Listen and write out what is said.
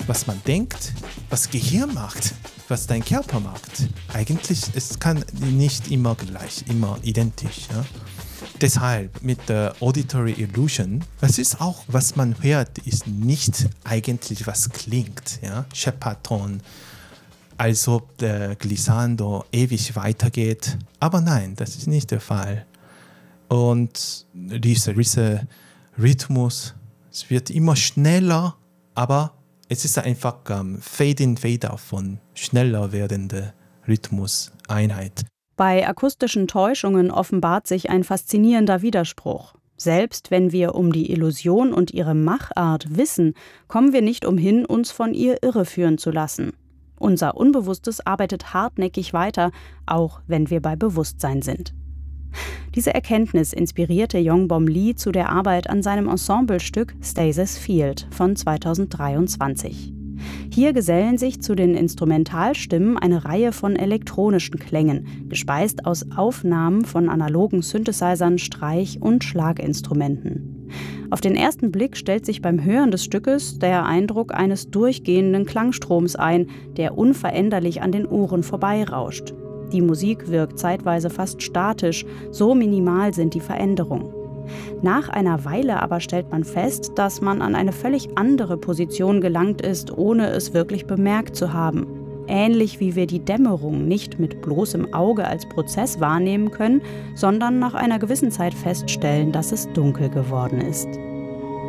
was man denkt, was Gehirn macht, was dein Körper macht. Eigentlich, es kann nicht immer gleich, immer identisch. Ja? Deshalb mit der Auditory Illusion, das ist auch, was man hört, ist nicht eigentlich, was klingt. Ja? Shepard-Ton, als ob der Glissando ewig weitergeht. Aber nein, das ist nicht der Fall. Und dieser Rhythmus, es wird immer schneller, aber es ist einfach Fade-in, Fade-out von schneller werdender Rhythmuseinheit. Bei akustischen Täuschungen offenbart sich ein faszinierender Widerspruch. Selbst wenn wir um die Illusion und ihre Machart wissen, kommen wir nicht umhin, uns von ihr irreführen zu lassen. Unser Unbewusstes arbeitet hartnäckig weiter, auch wenn wir bei Bewusstsein sind. Diese Erkenntnis inspirierte Yongbom Lee zu der Arbeit an seinem Ensemblestück Stasis Field von 2023. Hier gesellen sich zu den Instrumentalstimmen eine Reihe von elektronischen Klängen, gespeist aus Aufnahmen von analogen Synthesizern, Streich- und Schlaginstrumenten. Auf den ersten Blick stellt sich beim Hören des Stückes der Eindruck eines durchgehenden Klangstroms ein, der unveränderlich an den Ohren vorbeirauscht. Die Musik wirkt zeitweise fast statisch, so minimal sind die Veränderungen. Nach einer Weile aber stellt man fest, dass man an eine völlig andere Position gelangt ist, ohne es wirklich bemerkt zu haben. Ähnlich wie wir die Dämmerung nicht mit bloßem Auge als Prozess wahrnehmen können, sondern nach einer gewissen Zeit feststellen, dass es dunkel geworden ist.